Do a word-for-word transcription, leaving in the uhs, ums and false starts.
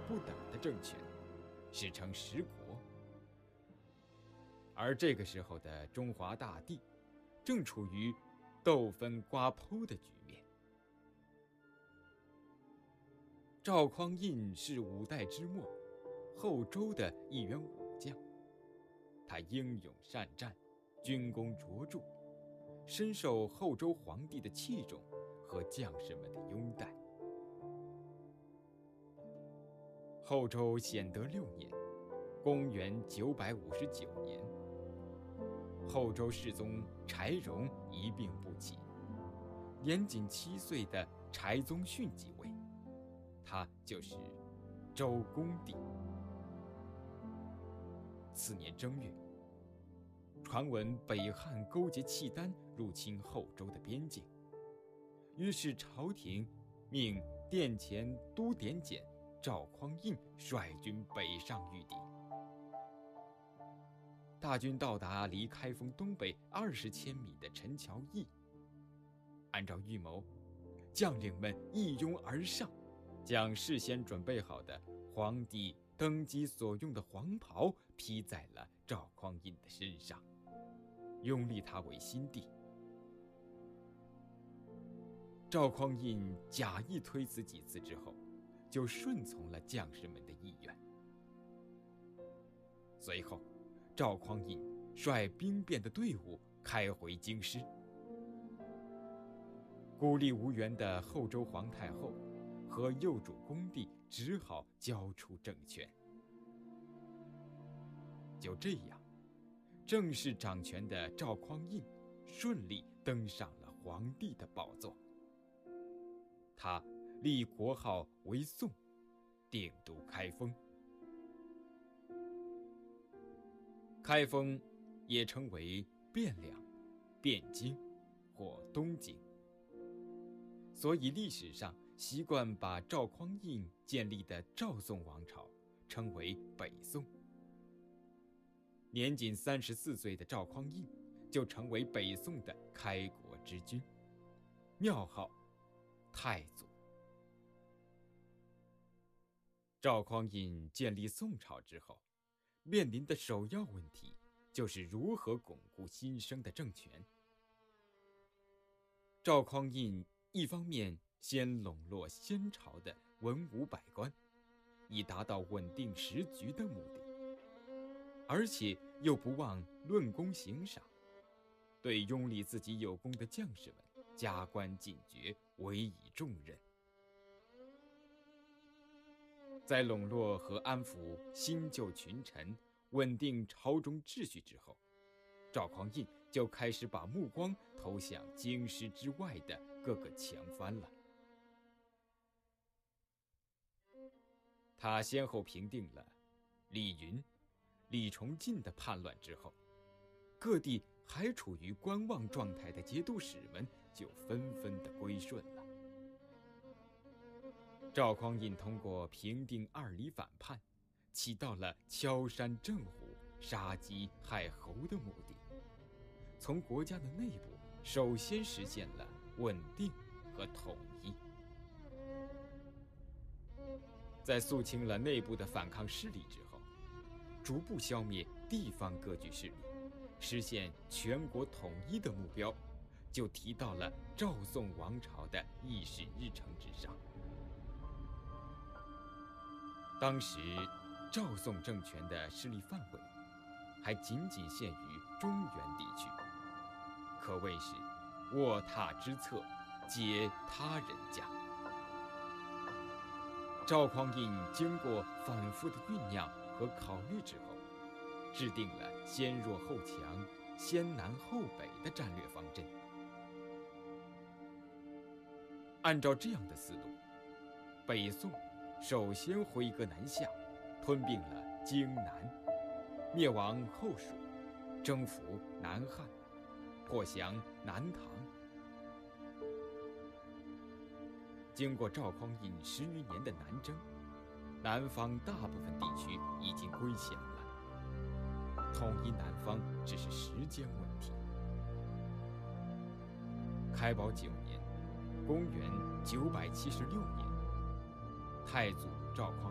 不等的政权，史称十国。而这个时候的中华大地，正处于斗分瓜剖的局面。赵匡胤是五代之末后周的一员武将，他英勇善战，军功卓著，深受后周皇帝的器重和将士们的拥戴。后周显德六年，公元九百五十九年，后周世宗柴荣一病不起，年仅七岁的柴宗训即位，他就是周公帝。次年正月，传闻北汉勾结契丹入侵后周的边境，于是朝廷命殿前都点检赵匡胤率军北上御敌。大军到达离开封东北二十千米的陈桥驿，按照预谋，将领们一拥而上，将事先准备好的皇帝登基所用的黄袍披在了赵匡胤的身上，拥立他为新帝。赵匡胤假意推辞几次之后，就顺从了将士们的意愿。随后，赵匡胤率兵变的队伍开回京师。孤立无援的后周皇太后和幼主恭帝只好交出政权。就这样，正式掌权的赵匡胤顺利登上了皇帝的宝座。他立国号为宋，定都开封。开封也称为汴梁、汴京或东京，所以历史上习惯把赵匡胤建立的赵宋王朝称为北宋。年仅三十四岁的赵匡胤就成为北宋的开国之君，庙号太祖。赵匡胤建立宋朝之后，面临的首要问题就是如何巩固新生的政权。赵匡胤一方面先笼络先朝的文武百官，以达到稳定时局的目的，而且又不忘论功行赏，对拥立自己有功的将士们加官进爵，委以重任。在笼络和安抚新旧群臣，稳定朝中秩序之后，赵匡胤就开始把目光投向京师之外的各个强藩了。他先后平定了李云、李崇进的叛乱之后，各地还处于观望状态的节度使们就纷纷的归顺了。赵匡胤通过平定二李反叛，起到了敲山震虎、杀鸡害猴的目的，从国家的内部首先实现了稳定和统一。在肃清了内部的反抗势力之后，逐步消灭地方割据势力，实现全国统一的目标，就提到了赵宋王朝的议事日程之上。当时赵宋政权的势力范围还仅仅限于中原地区，可谓是卧榻之侧，皆他人家。赵匡胤经过反复的酝酿和考虑之后，制定了先弱后强、先南后北的战略方针。按照这样的思路，北宋首先挥戈南下，吞并了荆南，灭亡后蜀，征服南汉，破降南唐。经过赵匡胤十余年的南征，南方大部分地区已经归降了，统一南方只是时间问题。开宝九年，公元九百七十六年，太祖赵匡